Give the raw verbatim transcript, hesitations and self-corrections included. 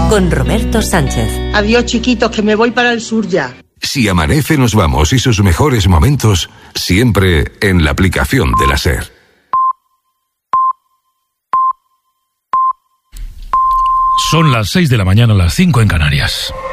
con Roberto Sánchez. Adiós, chiquitos, que me voy para el sur ya. Si amanece, nos vamos y sus mejores momentos siempre en la aplicación de la SER. Son las seis de la mañana, las cinco en Canarias.